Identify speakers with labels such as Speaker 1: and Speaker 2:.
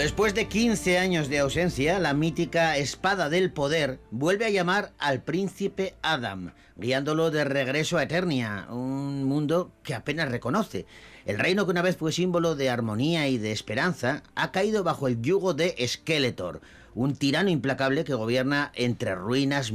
Speaker 1: Después de 15 años de ausencia, la mítica Espada del Poder vuelve a llamar al príncipe Adam, guiándolo de regreso a Eternia, un mundo que apenas reconoce. El reino que una vez fue símbolo de armonía y de esperanza ha caído bajo el yugo de Skeletor, un tirano implacable que gobierna entre ruinas,